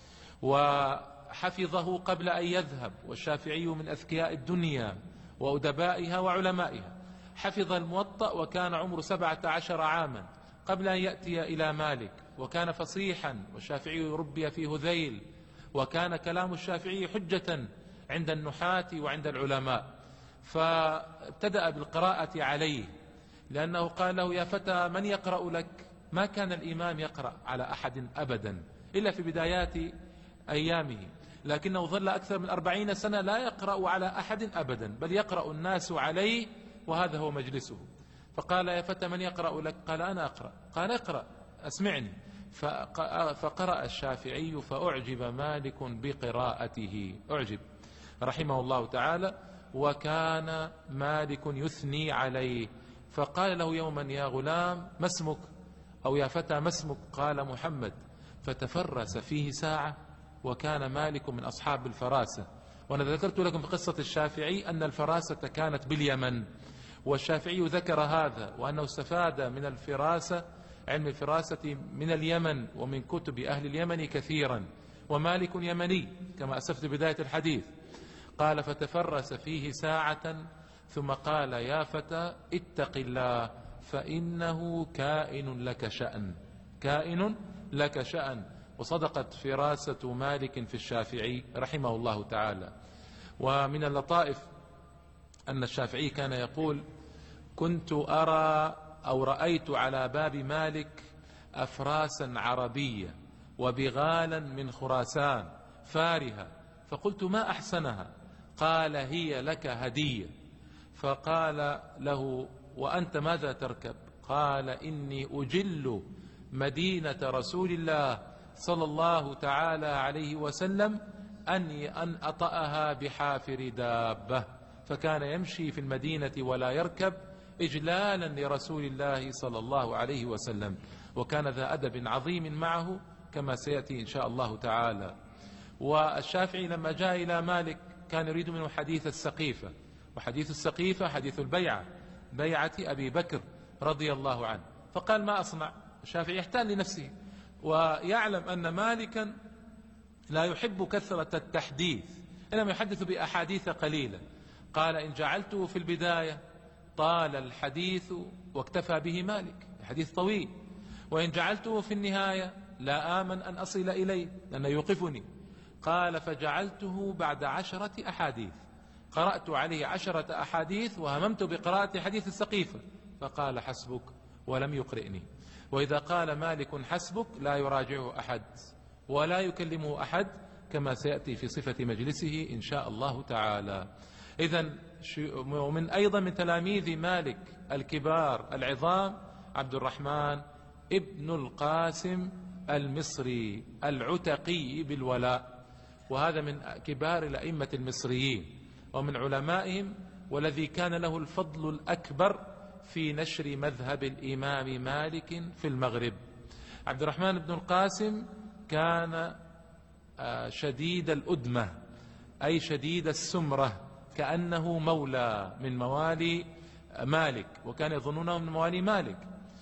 وحفظه قبل أن يذهب. والشافعي من أذكياء الدنيا وأدبائها وعلمائها، حفظ الموطأ وكان عمره 17 عاما قبل أن يأتي إلى مالك، وكان فصيحا، والشافعي ربي في هذيل، وكان كلام الشافعي حجة عند النحاة وعند العلماء. فابتدأ بالقراءة عليه، لأنه قال له: يا فتى من يقرأ لك؟ ما كان الإمام يقرأ على أحد أبدا إلا في بدايات أيامه، لكنه ظل أكثر من 40 سنة لا يقرأ على أحد أبدا، بل يقرأ الناس عليه وهذا هو مجلسه. فقال: يا فتى من يقرأ لك؟ قال: أنا أقرأ. قال: اقرأ أسمعني. فقرأ الشافعي فأعجب مالك بقراءته، أعجب رحمه الله تعالى. وكان مالك يثني عليه، فقال له يوما: يا غلام ما اسمك؟ أو يا فتى ما اسمك؟ قال: محمد. فتفرس فيه ساعة، وكان مالك من أصحاب الفراسة. وأنا ذكرت لكم في قصة الشافعي أن الفراسة كانت باليمن، والشافعي ذكر هذا، وأنه استفاد من الفراسة، علم الفراسة، من اليمن ومن كتب أهل اليمن كثيرا، ومالك يمني كما أسفت بداية الحديث. قال: فتفرس فيه ساعة ثم قال: يا فتى اتق الله فإنه كائن لك شأن، كائن لك شأن. وصدقت فراسة مالك في الشافعي رحمه الله تعالى. ومن اللطائف أن الشافعي كان يقول: كنت أرى أو رأيت على باب مالك أفراسا عربية وبغالا من خراسان فارهة، فقلت: ما أحسنها؟ قال: هي لك هدية. فقال له: وأنت ماذا تركب؟ قال: إني أجل مدينة رسول الله صلى الله تعالى عليه وسلم أن أطأها بحافر دابة. فكان يمشي في المدينة ولا يركب إجلالا لرسول الله صلى الله عليه وسلم، وكان ذا أدب عظيم معه كما سيأتي إن شاء الله تعالى. والشافعي لما جاء إلى مالك كان يريد منه حديث السقيفة، وحديث السقيفة حديث البيعة، بيعة أبي بكر رضي الله عنه. فقال: ما أصنع؟ الشافعي يحتال لنفسه، ويعلم أن مالكا لا يحب كثرة التحديث، إنما يحدث بأحاديث قليلة. قال: إن جعلته في البداية طال الحديث واكتفى به مالك، الحديث طويل، وإن جعلته في النهاية لا آمن أن أصل إليه لأنه يوقفني. قال: فجعلته بعد 10 أحاديث، قرأت عليه 10 أحاديث وهممت بقراءة حديث السقيفة، فقال: حسبك، ولم يقرئني. وإذا قال مالك حسبك لا يراجعه أحد ولا يكلمه أحد، كما سيأتي في صفة مجلسه إن شاء الله تعالى. إذن ومن أيضا من تلاميذ مالك الكبار العظام عبد الرحمن ابن القاسم المصري العتقي بالولاء، وهذا من كبار الأئمة المصريين ومن علمائهم، والذي كان له الفضل الأكبر في نشر مذهب الإمام مالك في المغرب. عبد الرحمن بن القاسم كان شديد الأدمة، أي شديد السمرة، كأنه مولى من موالي مالك، وكان يظنونه من موالي مالك،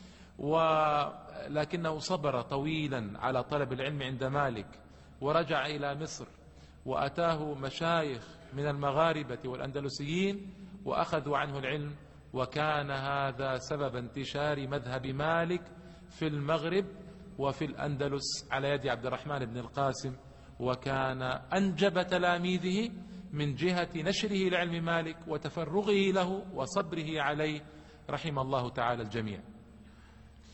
ولكنه صبر طويلا على طلب العلم عند مالك، ورجع إلى مصر، وأتاه مشايخ من المغاربة والأندلسيين وأخذوا عنه العلم، وكان هذا سبب انتشار مذهب مالك في المغرب وفي الأندلس على يد عبد الرحمن بن القاسم، وكان أنجب تلاميذه من جهة نشره لعلم مالك وتفرغه له وصبره عليه رحم الله تعالى الجميع.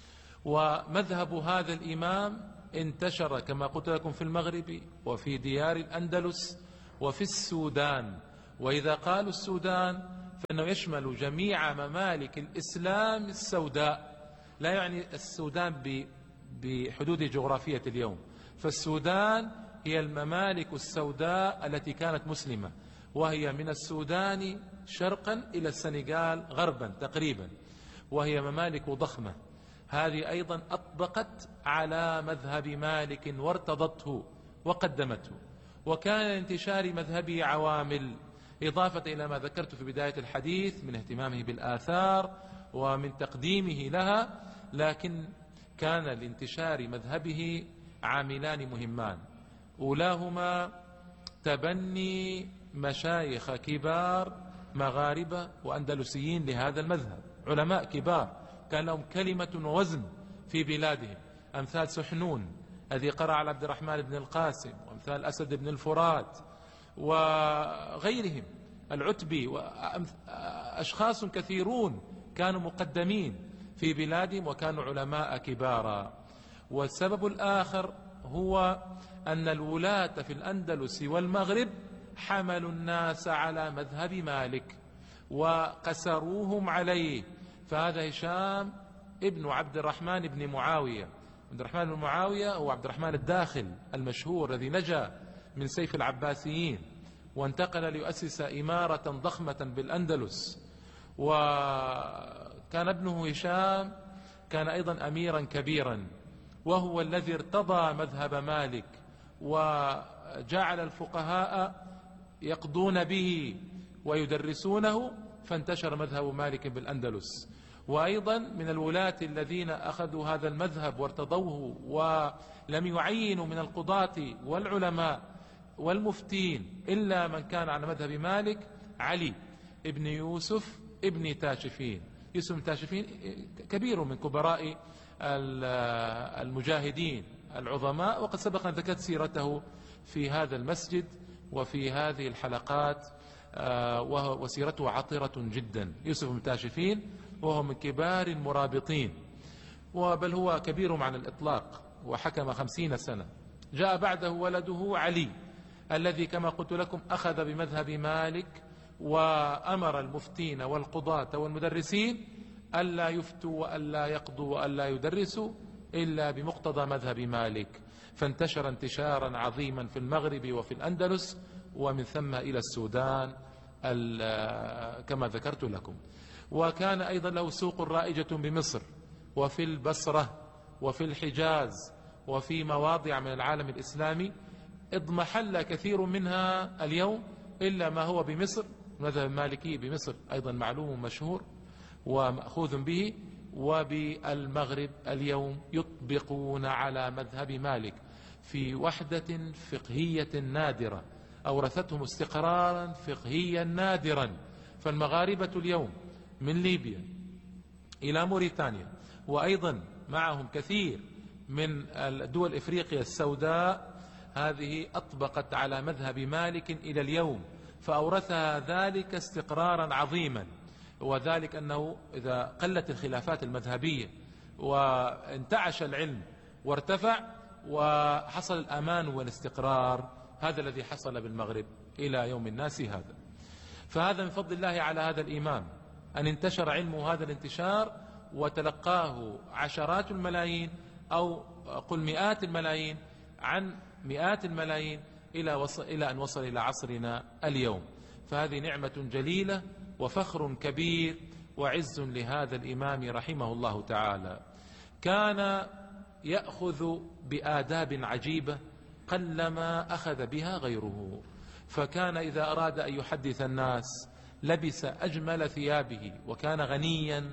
ومذهب هذا الإمام انتشر كما قلت لكم في المغرب وفي ديار الأندلس وفي السودان. وإذا قالوا السودان فإنه يشمل جميع ممالك الإسلام السوداء، لا يعني السودان بحدود جغرافية اليوم، فالسودان هي الممالك السوداء التي كانت مسلمة، وهي من السودان شرقا إلى السنغال غربا تقريبا، وهي ممالك ضخمة. هذه أيضا أطبقت على مذهب مالك وارتضته وقدمته. وكان انتشار مذهبه عوامل، إضافة إلى ما ذكرت في بداية الحديث من اهتمامه بالآثار ومن تقديمه لها، لكن كان لانتشار مذهبه عاملان مهمان، أولاهما تبني مشايخ كبار مغاربة وأندلسيين لهذا المذهب، علماء كبار كان لهم كلمة ووزن في بلادهم، أمثال سحنون الذي قرأ على عبد الرحمن بن القاسم، وأمثال أسد بن الفرات وغيرهم، العتبي، وأشخاص كثيرون كانوا مقدمين في بلادهم وكانوا علماء كبارا. والسبب الآخر هو أن الولاة في الأندلس والمغرب حملوا الناس على مذهب مالك وقسروهم عليه. فهذا هشام ابن عبد الرحمن بن معاوية. عبد الرحمن بن معاوية هو عبد الرحمن الداخل المشهور الذي نجا من سيف العباسيين وانتقل ليؤسس إمارة ضخمة بالأندلس، وكان ابنه هشام كان أيضا أميرا كبيرا، وهو الذي ارتضى مذهب مالك وجعل الفقهاء يقضون به ويدرسونه، فانتشر مذهب مالك بالأندلس. وأيضا من الولاة الذين أخذوا هذا المذهب وارتضوه ولم يعينوا من القضاة والعلماء والمفتين إلا من كان على مذهب مالك علي ابن يوسف ابن تاشفين. يوسف بن تاشفين كبير من كبراء المجاهدين العظماء، وقد سبق أن ذكرت سيرته في هذا المسجد وفي هذه الحلقات، وسيرته عطرة جدا. يوسف بن تاشفين وهو من كبار المرابطين، وبل هو كبيرهم على الإطلاق وحكم 50 سنة. جاء بعده ولده علي الذي كما قلت لكم أخذ بمذهب مالك وأمر المفتين والقضاة والمدرسين ألا يفتوا وألا يقضوا وألا يدرسوا إلا بمقتضى مذهب مالك، فانتشر انتشارا عظيما في المغرب وفي الأندلس ومن ثم إلى السودان كما ذكرت لكم. وكان أيضا له سوق رائجة بمصر وفي البصرة وفي الحجاز وفي مواضع من العالم الإسلامي اضمحل كثير منها اليوم إلا ما هو بمصر. المذهب المالكي بمصر أيضا معلوم مشهور ومأخوذ به، وبالمغرب اليوم يطبقون على مذهب مالك في وحدة فقهية نادرة أورثتهم استقرارا فقهيا نادرا. فالمغاربة اليوم من ليبيا إلى موريتانيا، وأيضا معهم كثير من الدول إفريقيا السوداء، هذه أطبقت على مذهب مالك إلى اليوم، فأورثها ذلك استقرارا عظيما. وذلك أنه إذا قلت الخلافات المذهبية وانتعش العلم وارتفع وحصل الأمان والاستقرار، هذا الذي حصل بالمغرب إلى يوم الناس هذا. فهذا من فضل الله على هذا الإمام أن انتشر علمه هذا الانتشار وتلقاه عشرات الملايين أو قل مئات الملايين عن مئات الملايين إلى أن وصل إلى عصرنا اليوم. فهذه نعمة جليلة وفخر كبير وعز لهذا الإمام رحمه الله تعالى. كان يأخذ بآداب عجيبة قلما أخذ بها غيره، فكان إذا أراد أن يحدث الناس لبس أجمل ثيابه، وكان غنيا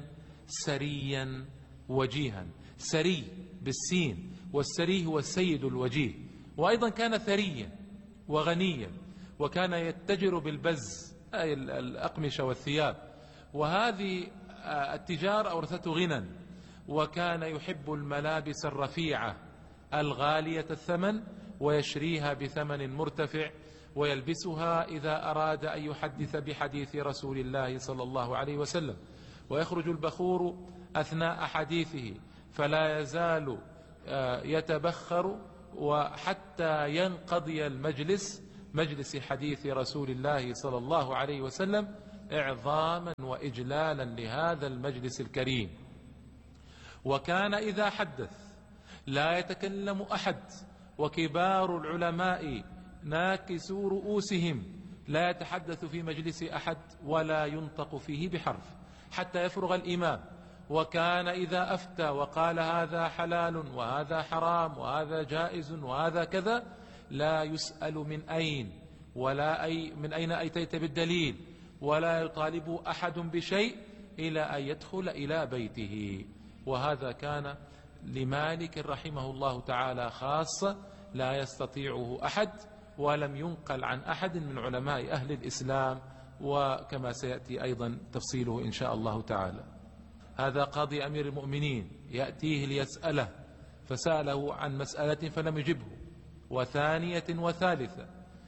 سريا وجيها. سري بالسين، والسري هو السيد الوجيه. وأيضا كان ثريا وغنيا، وكان يتجر بالبز أي الأقمشة والثياب، وهذه التجارة أورثته غنى. وكان يحب الملابس الرفيعة الغالية الثمن ويشريها بثمن مرتفع ويلبسها إذا أراد أن يحدث بحديث رسول الله صلى الله عليه وسلم. ويخرج البخور أثناء حديثه فلا يزال يتبخر وحتى ينقضي المجلس، مجلس حديث رسول الله صلى الله عليه وسلم، إعظاما وإجلالا لهذا المجلس الكريم. وكان إذا حدث لا يتكلم أحد، وكبار العلماء ناكسوا رؤوسهم، لا يتحدث في مجلس أحد ولا ينطق فيه بحرف حتى يفرغ الإمام. وكان إذا أفتى وقال هذا حلال وهذا حرام وهذا جائز وهذا كذا، لا يسأل من أين ولا من أين أتيت بالدليل، ولا يطالب أحد بشيء إلى أن يدخل إلى بيته. وهذا كان لمالك رحمه الله تعالى خاصة، لا يستطيعه أحد، ولم ينقل عن أحد من علماء أهل الإسلام، وكما سيأتي أيضا تفصيله إن شاء الله تعالى. هذا قاضي أمير المؤمنين يأتيه ليسأله، فسأله عن مسألة فلم يجبه، وثانية وثالثة،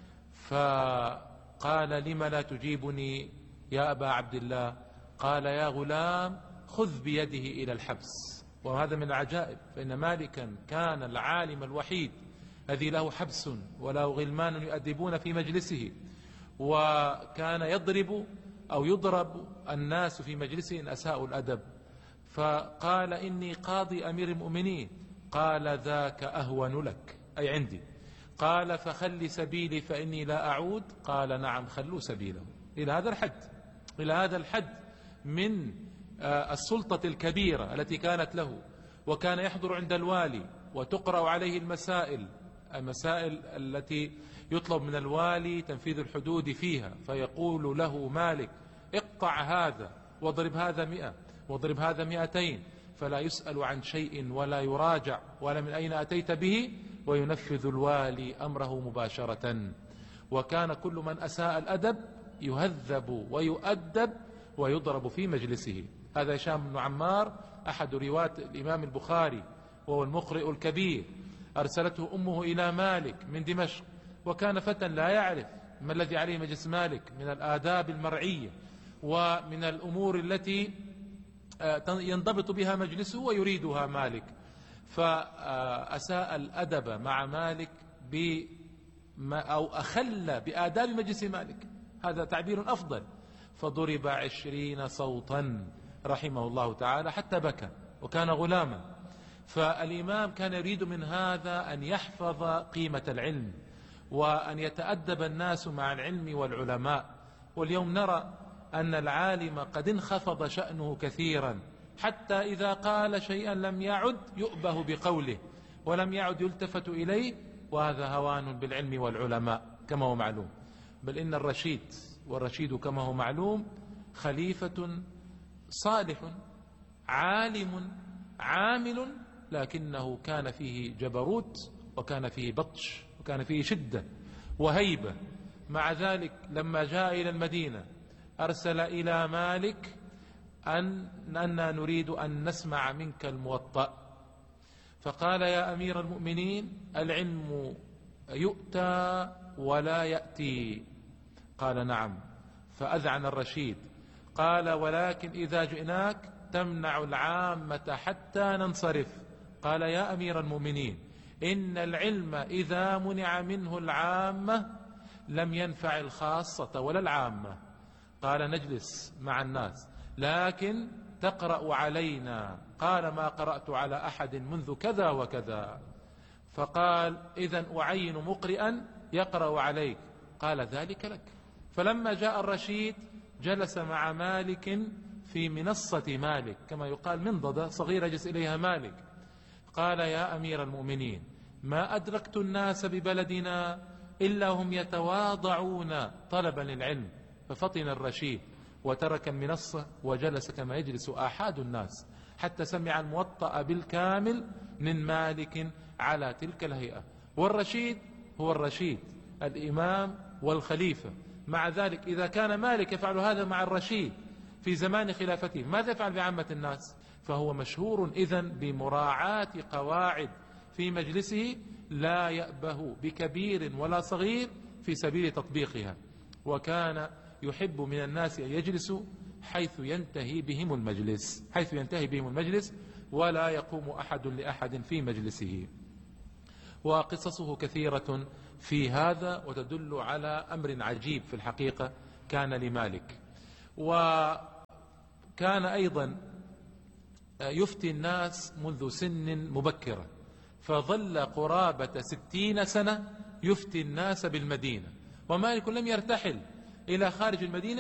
فقال: لم لا تجيبني يا أبا عبد الله؟ قال: يا غلام خذ بيده إلى الحبس. وهذا من العجائب، فإن مالكا كان العالم الوحيد الذي له حبس وله غلمان يؤدبون في مجلسه، وكان يضرب أو يضرب الناس في مجلسه إن أساءوا الأدب. فقال: إني قاضي أمير المؤمنين. قال: ذاك أهون لك، أي عندي. قال: فخل سبيلي فإني لا أعود. قال: نعم، خلوا سبيله. إلى هذا الحد، إلى هذا الحد من السلطة الكبيرة التي كانت له. وكان يحضر عند الوالي وتقرأ عليه المسائل التي يطلب من الوالي تنفيذ الحدود فيها، فيقول له مالك: اقطع هذا واضرب هذا 100 واضرب هذا 200، فلا يسأل عن شيء ولا يراجع ولا من أين أتيت به، وينفذ الوالي أمره مباشرة. وكان كل من أساء الأدب يهذب ويؤدب ويضرب في مجلسه. هذا هشام بن عمار أحد رواة الإمام البخاري، وهو المقرئ الكبير، أرسلته أمه إلى مالك من دمشق، وكان فتى لا يعرف ما الذي عليه مجلس مالك من الآداب المرعية ومن الأمور التي ينضبط بها مجلسه ويريدها مالك. فأساء الأدب مع مالك أو أخل بآداب مجلس مالك، هذا تعبير أفضل، فضرب 20 صوتا رحمه الله تعالى حتى بكى، وكان غلاما. فالإمام كان يريد من هذا أن يحفظ قيمة العلم، وأن يتأدب الناس مع العلم والعلماء. واليوم نرى أن العالم قد انخفض شأنه كثيرا، حتى إذا قال شيئا لم يعد يؤبه بقوله ولم يعد يلتفت إليه، وهذا هوان بالعلم والعلماء كما هو معلوم. بل إن والرشيد كما هو معلوم خليفة صالح عالم عامل، لكنه كان فيه جبروت، وكان فيه بطش، وكان فيه شدة وهيبة. مع ذلك لما جاء إلى المدينة أرسل إلى مالك أننا نريد أن نسمع منك الموطأ. فقال: يا أمير المؤمنين، العلم يؤتى ولا يأتي. قال: نعم. فأذعن الرشيد، قال: ولكن إذا جئناك تمنع العامة حتى ننصرف. قال: يا أمير المؤمنين، إن العلم إذا منع منه العامة لم ينفع الخاصة ولا العامة. قال: نجلس مع الناس، لكن تقرأ علينا. قال: ما قرأت على أحد منذ كذا وكذا. فقال: إذن أعين مقرئا يقرأ عليك. قال: ذلك لك. فلما جاء الرشيد جلس مع مالك في منصة مالك، كما يقال منضدة صغيرة يجلس إليها مالك. قال: يا أمير المؤمنين، ما أدركت الناس ببلدنا إلا هم يتواضعون طلبا للعلم. ففطن الرشيد وترك المنصة وجلس كما يجلس آحاد الناس، حتى سمع الموطأ بالكامل من مالك على تلك الهيئة. والرشيد هو الرشيد، الإمام والخليفة. مع ذلك إذا كان مالك يفعل هذا مع الرشيد في زمان خلافته، ماذا يفعل بعامة الناس؟ فهو مشهور إذن بمراعاة قواعد في مجلسه، لا يأبه بكبير ولا صغير في سبيل تطبيقها. وكان يحب من الناس أن يجلسوا حيث ينتهي بهم المجلس، ولا يقوم أحد لأحد في مجلسه. وقصصه كثيرة في هذا وتدل على أمر عجيب في الحقيقة كان لمالك. وكان أيضا يفتي الناس منذ سن مبكرة، فظل قرابة 60 سنة يفتي الناس بالمدينة، ومالك لم يرتحل إلى خارج المدينة